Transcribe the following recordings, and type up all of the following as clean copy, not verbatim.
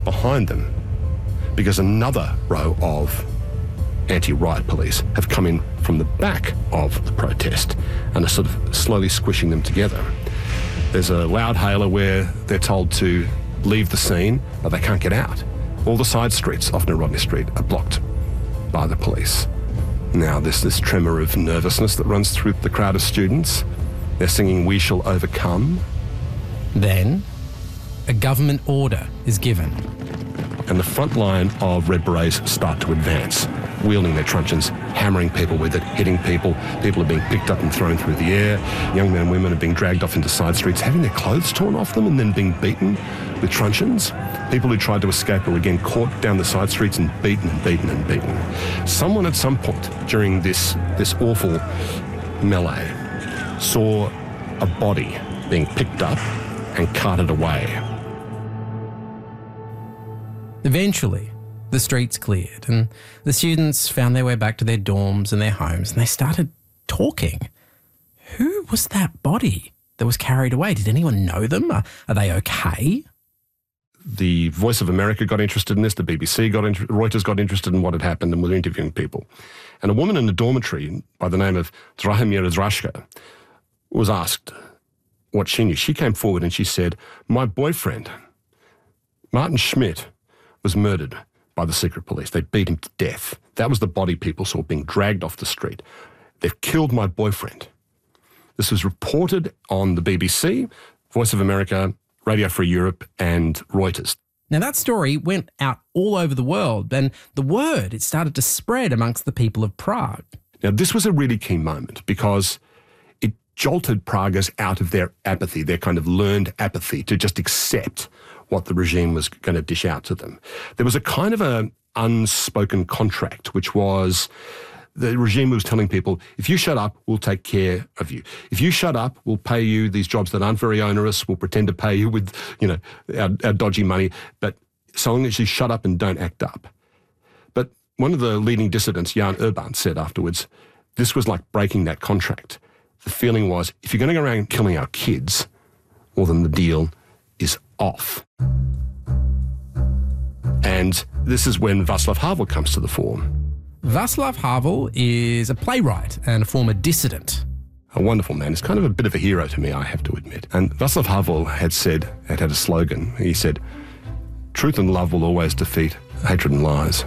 behind them because another row of anti-riot police have come in from the back of the protest and are sort of slowly squishing them together. There's a loud hailer where they're told to leave the scene, but they can't get out. All the side streets off Narodny Street are blocked by the police. Now there's this tremor of nervousness that runs through the crowd of students. They're singing "We Shall Overcome." Then, a government order is given. And the front line of Red Berets start to advance, wielding their truncheons, hammering people with it, hitting people. People are being picked up and thrown through the air. Young men and women are being dragged off into side streets, having their clothes torn off them and then being beaten with truncheons. People who tried to escape were again caught down the side streets and beaten and beaten and beaten. Someone at some point during this awful melee saw a body being picked up and carted away. Eventually, the streets cleared and the students found their way back to their dorms and their homes, and they started talking. Who was that body that was carried away? Did anyone know them? Are they okay? The Voice of America got interested in this, the BBC Reuters got interested in what had happened and were interviewing people. And a woman in a dormitory by the name of Drahomira Drashka was asked what she knew. She came forward and she said, "My boyfriend, Martin Schmidt, was murdered by the secret police. They beat him to death. That was the body people saw being dragged off the street. They've killed my boyfriend." This was reported on the BBC, Voice of America, Radio Free Europe and Reuters. Now that story went out all over the world, and the word, it started to spread amongst the people of Prague. Now this was a really key moment because it jolted Praguers out of their apathy, their kind of learned apathy to just accept what the regime was going to dish out to them. There was a kind of an unspoken contract, which was the regime was telling people, if you shut up, we'll take care of you. If you shut up, we'll pay you these jobs that aren't very onerous. We'll pretend to pay you with, our dodgy money. But so long as you shut up and don't act up. But one of the leading dissidents, Jan Urban, said afterwards, this was like breaking that contract. The feeling was, if you're going to go around killing our kids, well, then the deal is off. And this is when Václav Havel comes to the fore. Václav Havel is a playwright and a former dissident. A wonderful man. He's kind of a bit of a hero to me, I have to admit. And Václav Havel had a slogan. He said, "Truth and love will always defeat hatred and lies."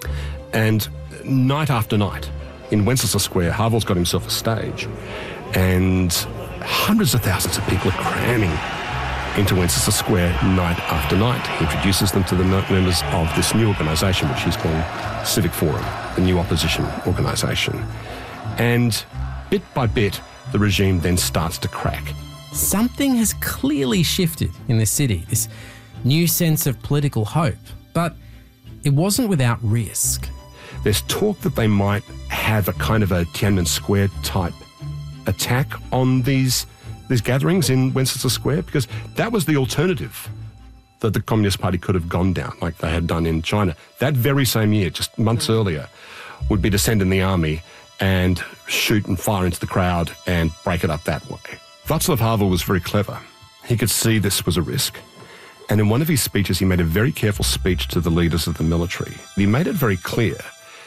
And night after night, in Wenceslas Square, Havel's got himself a stage, and hundreds of thousands of people are cramming into Wenceslas Square night after night. He introduces them to the members of this new organisation, which he's called Civic Forum, the new opposition organisation. And bit by bit, the regime then starts to crack. Something has clearly shifted in the city, this new sense of political hope, but it wasn't without risk. There's talk that they might have a kind of a Tiananmen Square type attack on these gatherings in Wenceslas Square, because that was the alternative that the Communist Party could have gone down, like they had done in China. That very same year, just months earlier, would be to send in the army and shoot and fire into the crowd and break it up that way. Václav Havel was very clever. He could see this was a risk. And in one of his speeches, he made a very careful speech to the leaders of the military. He made it very clear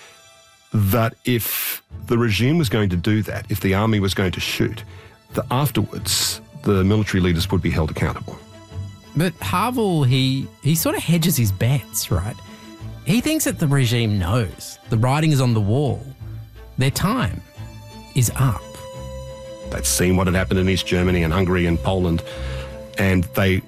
that if the regime was going to do that, if the army was going to shoot, that afterwards the military leaders would be held accountable. But Havel, he sort of hedges his bets, right? He thinks that the regime knows. The writing is on the wall. Their time is up. They'd seen what had happened in East Germany and Hungary and Poland, and they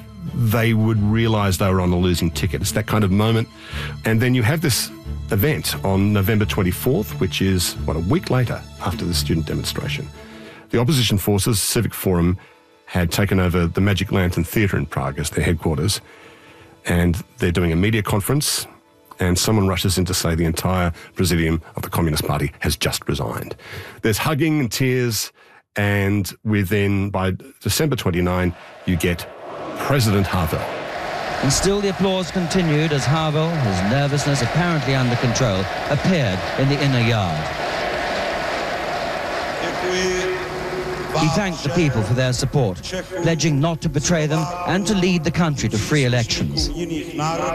would realise they were on a losing ticket. It's that kind of moment. And then you have this event on November 24th, which is, a week later after the student demonstration. The opposition forces, Civic Forum, had taken over the Magic Lantern Theatre in Prague as their headquarters, and they're doing a media conference, and someone rushes in to say the entire presidium of the Communist Party has just resigned. There's hugging and tears, and by December 29, you get President Havel. And still the applause continued as Havel, his nervousness apparently under control, appeared in the inner yard. He thanked the people for their support, pledging not to betray them and to lead the country to free elections.